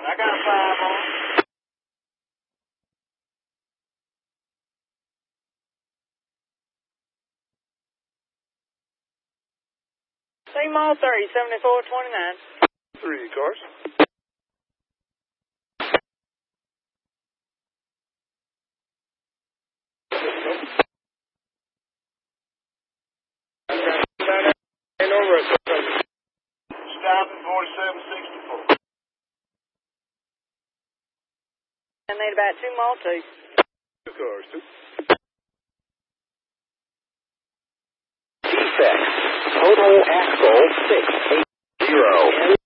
I got 5 on. C-Mall 30, 7429. 3 cars. Ain't no rush. Stopping 4764. I need about 2 more, too. 2 cars, 2. Defect. Total axle 680.